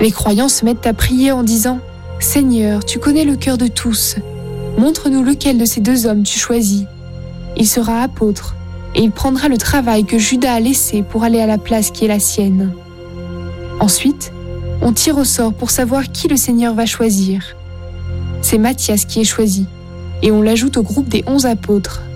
Les croyants se mettent à prier en disant « Seigneur, tu connais le cœur de tous. Montre-nous lequel de ces deux hommes tu choisis. Il sera apôtre et il prendra le travail que Judas a laissé pour aller à la place qui est la sienne. » Ensuite, on tire au sort pour savoir qui le Seigneur va choisir. C'est Matthias qui est choisi et on l'ajoute au groupe des 11 apôtres.